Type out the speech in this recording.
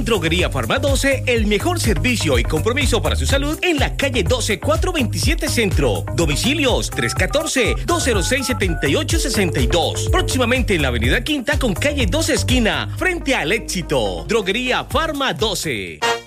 En Droguería Farma 12, el mejor servicio y compromiso para su salud en la calle 12, 427 Centro. Domicilios 314-206-7862. Próximamente en la avenida Quinta con calle 12 esquina, frente al Éxito. Droguería Farma 12.